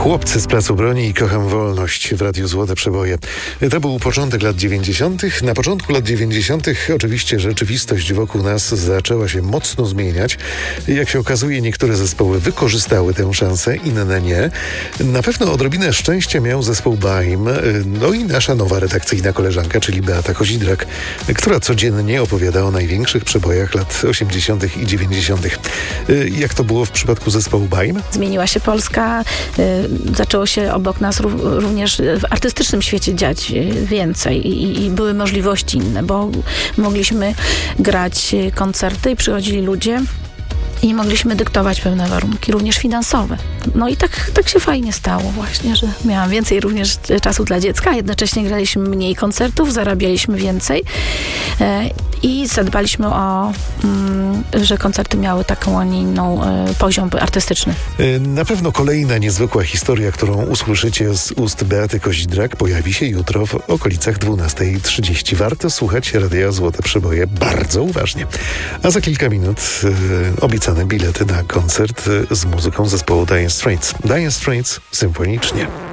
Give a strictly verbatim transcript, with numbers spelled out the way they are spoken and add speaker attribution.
Speaker 1: Chłopcy z Placu Broni i Kocham Wolność w Radiu Złote Przeboje. To był początek lat dziewięćdziesiątych. Na początku lat dziewięćdziesiątych oczywiście rzeczywistość wokół nas zaczęła się mocno zmieniać. Jak się okazuje, niektóre zespoły wykorzystały tę szansę, inne nie. Na pewno odrobinę szczęścia miał zespół Baim, no i nasza nowa redakcyjna koleżanka, czyli Beata Kozidrak, która codziennie opowiada o największych przebojach lat osiemdziesiątych i dziewięćdziesiątych. Jak to było w przypadku zespołu Baim?
Speaker 2: Zmieniła się Polska, y, zaczęło się obok nas ró- również w artystycznym świecie dziać więcej i, i były możliwości inne, bo mogliśmy grać koncerty i przychodzili ludzie i mogliśmy dyktować pewne warunki, również finansowe. No i tak, tak się fajnie stało właśnie, że miałam więcej również czasu dla dziecka, a jednocześnie graliśmy mniej koncertów, zarabialiśmy więcej e, i zadbaliśmy o, mm, że koncerty miały taką, a nie inną e, poziom artystyczny.
Speaker 1: Na pewno kolejna niezwykła historia, którą usłyszycie z ust Beaty Kozidrak, pojawi się jutro w okolicach dwunasta trzydzieści. Warto słuchać Radia Złote Przeboje bardzo uważnie. A za kilka minut e, obiecane bilety na koncert z muzyką zespołu Dire Straits. Dire Straits symfonicznie.